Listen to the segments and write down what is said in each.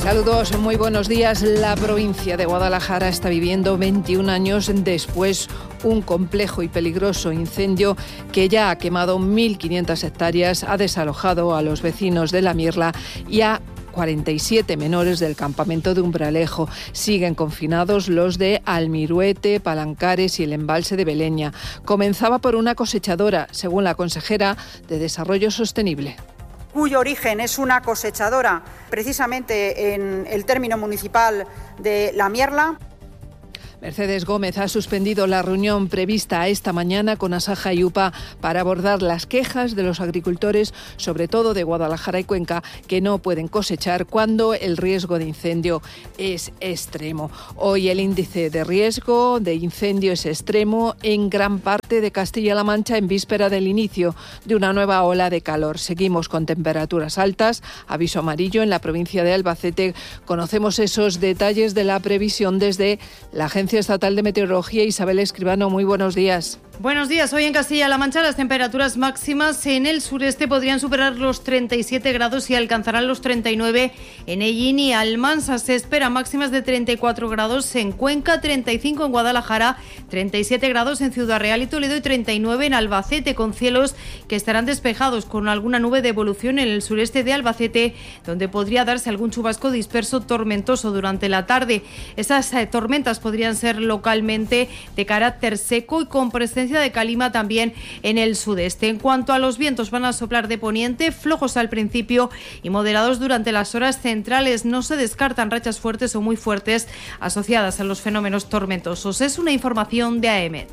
Saludos, muy buenos días. La provincia de Guadalajara está viviendo 21 años después un complejo y peligroso incendio que ya ha quemado 1.500 hectáreas, ha desalojado a los vecinos de La Mirla y a 47 menores del campamento de Umbralejo. Siguen confinados los de Almiruete, Palancares y el embalse de Beleña. Comenzaba por una cosechadora, según la consejera de Desarrollo Sostenible, cuyo origen es una cosechadora precisamente en el término municipal de La Mirla. Mercedes Gómez ha suspendido la reunión prevista esta mañana con Asaja y UPA para abordar las quejas de los agricultores, sobre todo de Guadalajara y Cuenca, que no pueden cosechar cuando el riesgo de incendio es extremo. Hoy el índice de riesgo de incendio es extremo en gran parte de Castilla-La Mancha en víspera del inicio de una nueva ola de calor. Seguimos con temperaturas altas, aviso amarillo en la provincia de Albacete. Conocemos esos detalles de la previsión desde la Agencia Estatal de Meteorología. Isabel Escribano, muy buenos días. Buenos días. Hoy en Castilla-La Mancha las temperaturas máximas en el sureste podrían superar los 37 grados y alcanzarán los 39 en Ellín y Almansa. Se espera máximas de 34 grados en Cuenca, 35 en Guadalajara, 37 grados en Ciudad Real y Toledo y 39 en Albacete, con cielos que estarán despejados con alguna nube de evolución en el sureste de Albacete, donde podría darse algún chubasco disperso tormentoso durante la tarde. Esas tormentas podrían ser localmente de carácter seco y con presencia de calima también en el sudeste. En cuanto a los vientos, van a soplar de poniente, flojos al principio y moderados durante las horas centrales. No se descartan rachas fuertes o muy fuertes asociadas a los fenómenos tormentosos. Es una información de AEMET.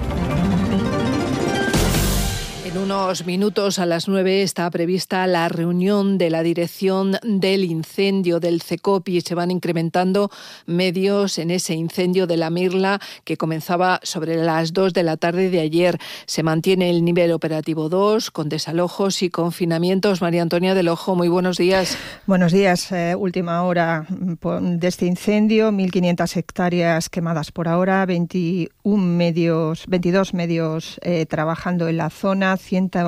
En unos minutos, a las 9, está prevista la reunión de la dirección del incendio del CECOPI. Se van incrementando medios en ese incendio de La Mirla que comenzaba sobre las 2 de la tarde de ayer. Se mantiene el nivel operativo 2 con desalojos y confinamientos. María Antonia del Ojo, muy buenos días. Buenos días. Última hora de este incendio, 1.500 hectáreas quemadas por ahora, 22 medios trabajando en la zona,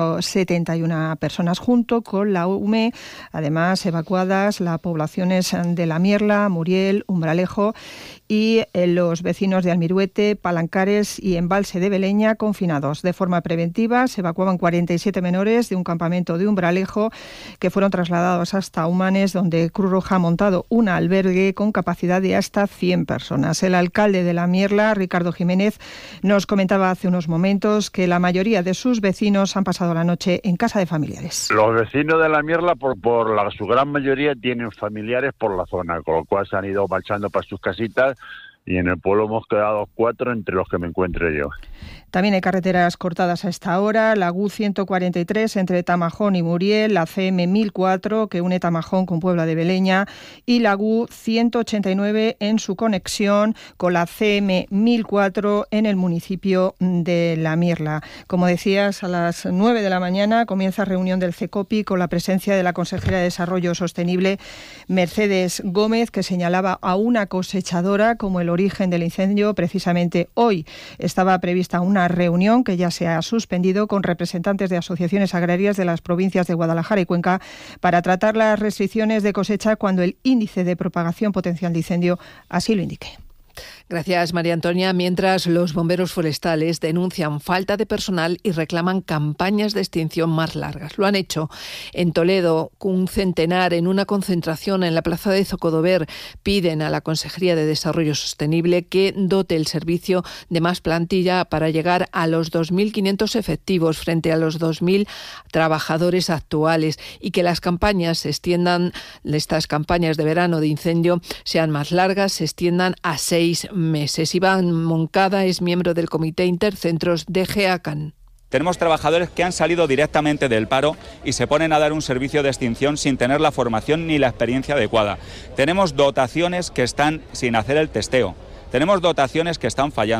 171 personas junto con la UME, además evacuadas las poblaciones de La Mirla, Muriel, Umbralejo y los vecinos de Almiruete, Palancares y Embalse de Beleña confinados. De forma preventiva se evacuaban 47 menores de un campamento de Umbralejo que fueron trasladados hasta Humanes, donde Cruz Roja ha montado un albergue con capacidad de hasta 100 personas. El alcalde de La Mirla, Ricardo Jiménez, nos comentaba hace unos momentos que la mayoría de sus vecinos han pasado la noche en casa de familiares. Los vecinos de La Mirla, su gran mayoría, tienen familiares por la zona, con lo cual se han ido marchando para sus casitas y en el pueblo hemos quedado 4 entre los que me encuentro yo. También hay carreteras cortadas a esta hora, la GU 143 entre Tamajón y Muriel, la CM 1004 que une Tamajón con Puebla de Beleña y la GU 189 en su conexión con la CM 1004 en el municipio de La Mirla. Como decías, a las 9 de la mañana comienza reunión del CECOPI con la presencia de la consejera de Desarrollo Sostenible, Mercedes Gómez, que señalaba a una cosechadora como el origen del incendio. Precisamente hoy estaba prevista una reunión que ya se ha suspendido con representantes de asociaciones agrarias de las provincias de Guadalajara y Cuenca para tratar las restricciones de cosecha cuando el índice de propagación potencial de incendio así lo indique. Gracias, María Antonia. Mientras, los bomberos forestales denuncian falta de personal y reclaman campañas de extinción más largas. Lo han hecho en Toledo, con un centenar en una concentración en la plaza de Zocodover. Piden a la Consejería de Desarrollo Sostenible que dote el servicio de más plantilla para llegar a los 2.500 efectivos frente a los 2.000 trabajadores actuales y que las campañas se extiendan, estas campañas de verano de incendio, sean más largas, se extiendan a 6 meses. Iván Moncada es miembro del Comité Intercentros de GEACAN. Tenemos trabajadores que han salido directamente del paro y se ponen a dar un servicio de extinción sin tener la formación ni la experiencia adecuada. Tenemos dotaciones que están sin hacer el testeo. Tenemos dotaciones que están fallando.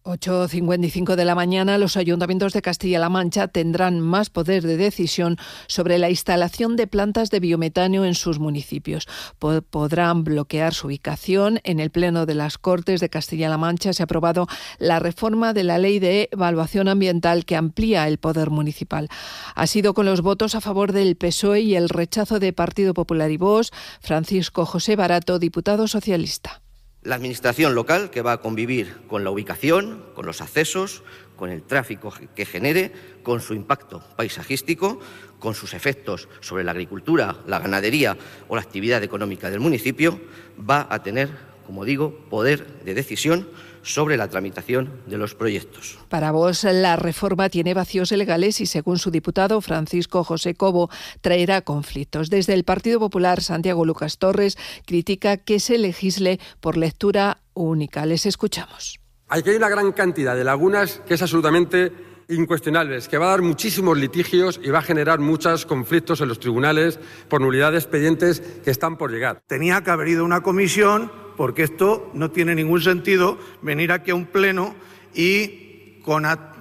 8:55 de la mañana, los ayuntamientos de Castilla-La Mancha tendrán más poder de decisión sobre la instalación de plantas de biometano en sus municipios. Podrán bloquear su ubicación. En el Pleno de las Cortes de Castilla-La Mancha se ha aprobado la reforma de la Ley de Evaluación Ambiental que amplía el poder municipal. Ha sido con los votos a favor del PSOE y el rechazo de Partido Popular y Vox. Francisco José Barato, diputado socialista. La administración local, que va a convivir con la ubicación, con los accesos, con el tráfico que genere, con su impacto paisajístico, con sus efectos sobre la agricultura, la ganadería o la actividad económica del municipio, va a tener, como digo, poder de decisión sobre la tramitación de los proyectos. Para Vox, la reforma tiene vacíos legales y, según su diputado Francisco José Cobo, traerá conflictos. Desde el Partido Popular, Santiago Lucas Torres critica que se legisle por lectura única. Les escuchamos. Aquí hay una gran cantidad de lagunas que es absolutamente incuestionables, que va a dar muchísimos litigios y va a generar muchos conflictos en los tribunales por nulidad de expedientes que están por llegar. Tenía que haber ido una comisión, porque esto no tiene ningún sentido venir aquí a un pleno y con